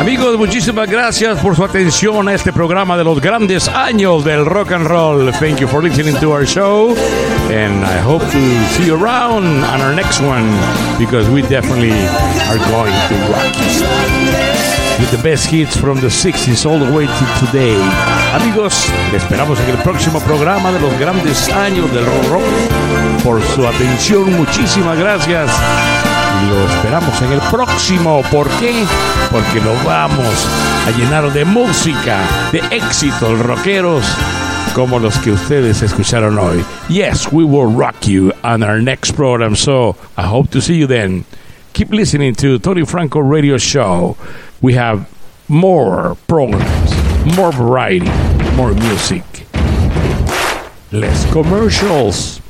Amigos, muchísimas gracias por su atención a este programa de los grandes años del rock and roll. Thank you for listening to our show, and I hope to see you around on our next one, because we definitely are going to rock you with the best hits from the 60s all the way to today. Amigos, les esperamos en el próximo programa de los grandes años del rock. Por su atención, muchísimas gracias. Y lo esperamos en el próximo. ¿Por qué? Porque lo vamos a llenar de música, de éxitos rockeros como los que ustedes escucharon hoy. Yes, we will rock you on our next program. So I hope to see you then. Keep listening to Tony Franco Radio Show. We have more programs, more variety, more music, less commercials.